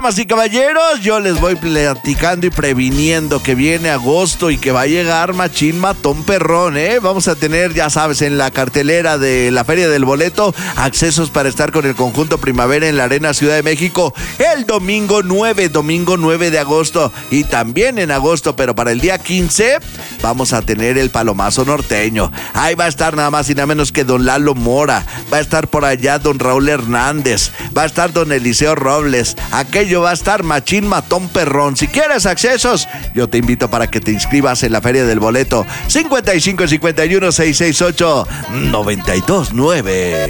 Damas y caballeros, yo les voy platicando y previniendo que viene agosto y que va a llegar machín matón perrón, ¿eh? Vamos a tener, ya sabes, en la cartelera de la Feria del Boleto, accesos para estar con el conjunto Primavera en la Arena Ciudad de México el domingo 9 de agosto. Y también en agosto, pero para el día 15, vamos a tener el Palomazo Norteño. Ahí va a estar nada más y nada menos que don Lalo Mora, va a estar por allá don Raúl Hernández, va a estar don Eliseo Robles. Aquello va a estar machín matón perrón. Si quieres accesos, yo te invito para que te inscribas en la Feria del Boleto. 55 51 668 929.